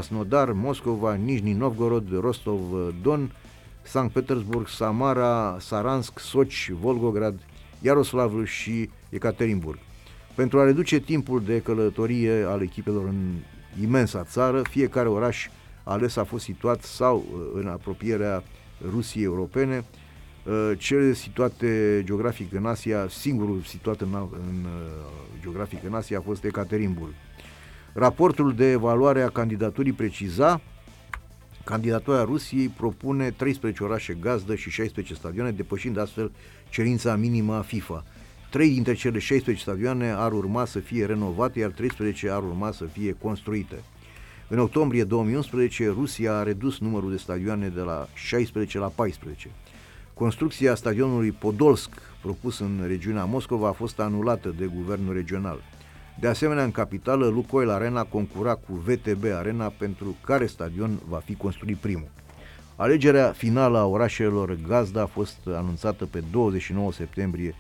Krasnodar, Moscova, Nijni Novgorod, Rostov-Don, Sankt Petersburg, Samara, Saransk, Sochi, Volgograd, Iaroslavl și Ekaterinburg. Pentru a reduce timpul de călătorie al echipelor în imensa țară, fiecare oraș ales a fost situat sau în apropierea Rusiei europene. Cele situate geografic în Asia, singurul situat geografic în Asia a fost Ekaterinburg. Raportul de evaluare a candidaturii preciza: candidatura Rusiei propune 13 orașe gazdă și 16 stadioane, depășind astfel cerința minimă a FIFA. 3 dintre cele 16 stadioane ar urma să fie renovate, iar 13 ar urma să fie construite. În octombrie 2011, Rusia a redus numărul de stadioane de la 16 la 14. Construcția stadionului Podolsk, propus în regiunea Moscova, a fost anulată de guvernul regional. De asemenea, în capitală, Lukoil Arena concura cu VTB Arena pentru care stadion va fi construit primul. Alegerea finală a orașelor gazdă a fost anunțată pe 29 septembrie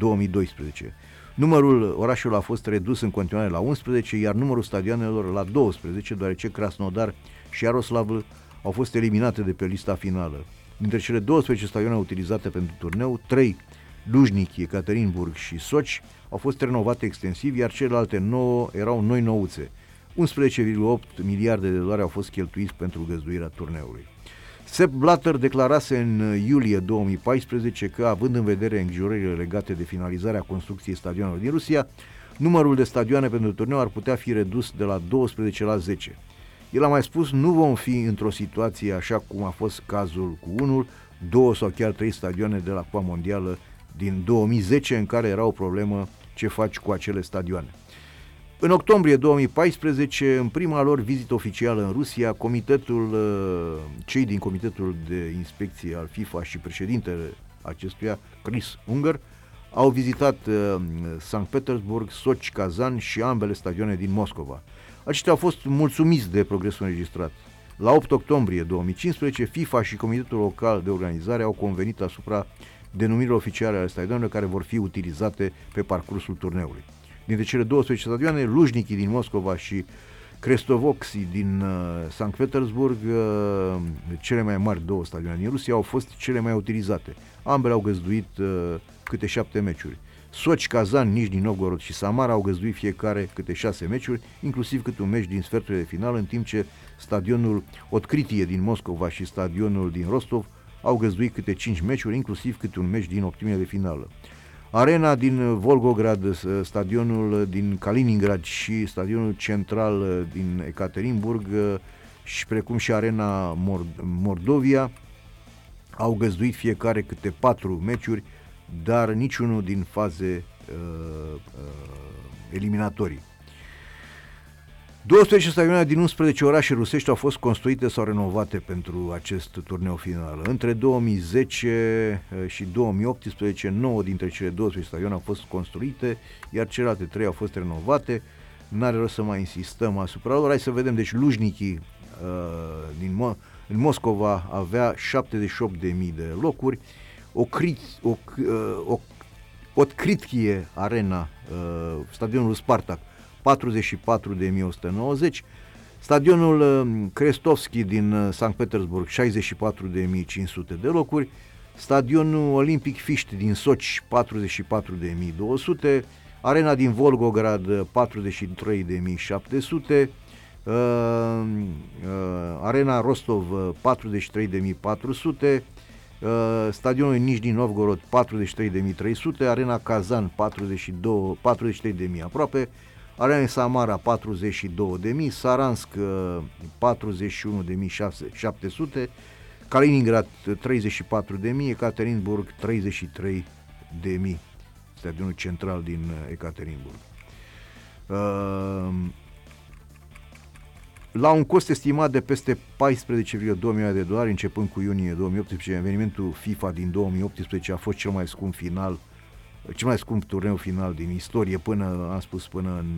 2012. Numărul orașelor a fost redus în continuare la 11, iar numărul stadionelor la 12, deoarece Krasnodar și Iaroslavl au fost eliminate de pe lista finală. Dintre cele 12 stadioane utilizate pentru turneu, 3, Lujniki, Ekaterinburg și Sochi, au fost renovate extensiv, iar celelalte 9 erau noi nouțe. 11,8 miliarde de dolari au fost cheltuiți pentru găzduirea turneului. Sepp Blatter declarase în iulie 2014 că, având în vedere îngrijorările legate de finalizarea construcției stadionelor din Rusia, numărul de stadioane pentru turneu ar putea fi redus de la 12 la 10. El a mai spus: nu vom fi într-o situație așa cum a fost cazul cu unul, 2 sau chiar 3 stadioane de la Cupa Mondială din 2010, în care era o problemă ce faci cu acele stadioane. În octombrie 2014, în prima lor vizită oficială în Rusia, cei din Comitetul de Inspecție al FIFA și președintele acestuia, Chris Unger, au vizitat Sankt Petersburg, Sochi, Kazan și ambele stadioane din Moscova. Aceștia au fost mulțumiți de progresul înregistrat. La 8 octombrie 2015, FIFA și Comitetul Local de Organizare au convenit asupra denumirilor oficiale ale stadionelor care vor fi utilizate pe parcursul turneului. Dintre cele 12 stadioane, Lujniki din Moscova și Krestovoksi din Sankt Petersburg, cele mai mari 2 stadioane din Rusia, au fost cele mai utilizate. Ambele au găzduit câte 7 meciuri. Sochi, Kazan, Nijni Novgorod și Samara au găzduit fiecare câte 6 meciuri, inclusiv câte un meci din sferturile de finală, în timp ce stadionul Otkritie din Moscova și stadionul din Rostov au găzduit câte 5 meciuri, inclusiv câte un meci din optimile de finală. Arena din Volgograd, stadionul din Kaliningrad și stadionul central din Ekaterinburg și precum și arena Mordovia au găzduit fiecare câte 4 meciuri, dar niciunul din faze eliminatorii. 12 stadioane din 11 orașe rusești au fost construite sau renovate pentru acest turneu final. Între 2010 și 2018, 9 dintre cele 12 stadioane au fost construite, iar celelalte 3 au fost renovate. N-are rost să mai insistăm asupra lor. Hai să vedem. Deci Lujniki în Moscova avea 78.000 de locuri. Otkritie Arena, stadionul Spartak, 44.190, stadionul Krestovski din Sankt Petersburg, 64.500 de locuri, stadionul Olympic Fiști din Sochi, 44.200, arena din Volgograd, 43.700, arena Rostov, 43.400, stadionul Nijni Novgorod, 43.300, arena Kazan, 43.000 aproape, arena Samara, 42.000, Saransk, 41.700, Kaliningrad, 34.000, Ekaterinburg, 33.000, stadionul central din Ekaterinburg. La un cost estimat de peste 14,2 milioane de dolari, începând cu iunie 2018, evenimentul FIFA din 2018 a fost cel mai scump turneu final din istorie până în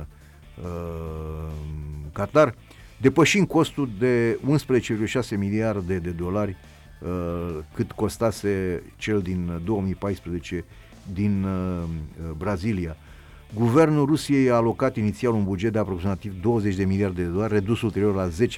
Qatar, depășind costul de 11,6 miliarde de dolari cât costase cel din 2014 din Brazilia. Guvernul Rusiei a alocat inițial un buget de aproximativ 20 de miliarde de dolari, redus ulterior la 10